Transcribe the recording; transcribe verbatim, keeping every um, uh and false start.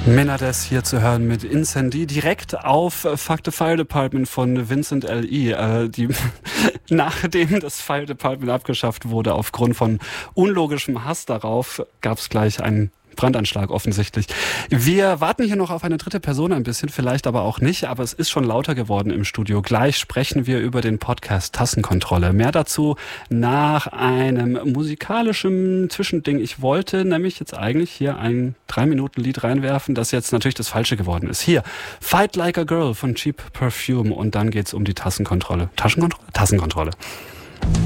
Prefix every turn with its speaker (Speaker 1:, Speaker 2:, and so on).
Speaker 1: Menades hier zu hören mit Incendie, direkt auf Fuck the Fire Department von Vincent L E. Äh, die, nachdem das Fire Department abgeschafft wurde, aufgrund von unlogischem Hass darauf, gab es gleich einen Brandanschlag offensichtlich. Wir warten hier noch auf eine dritte Person ein bisschen, vielleicht aber auch nicht, aber es ist schon lauter geworden im Studio. Gleich sprechen wir über den Podcast Tassenkontrolle. Mehr dazu nach einem musikalischen Zwischending. Ich wollte nämlich jetzt eigentlich hier ein drei Minuten Lied reinwerfen, das jetzt natürlich das Falsche geworden ist. Hier, Fight Like a Girl von Cheap Perfume und dann geht's um die Tassenkontrolle. Taschenkontrolle? Tassenkontrolle.